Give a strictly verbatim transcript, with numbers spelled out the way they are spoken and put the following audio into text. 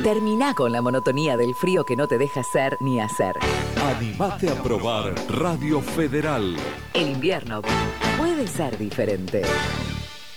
Terminá con la monotonía del frío que no te deja ser ni hacer. Animate a probar Radio Federal. El invierno puede ser diferente.